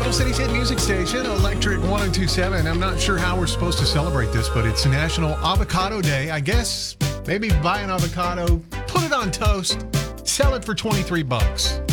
Travel City's hit music station, Electric 1027. I'm not sure how we're supposed to celebrate this, but it's National Avocado Day. I guess maybe buy an avocado, put it on toast, sell it for $23.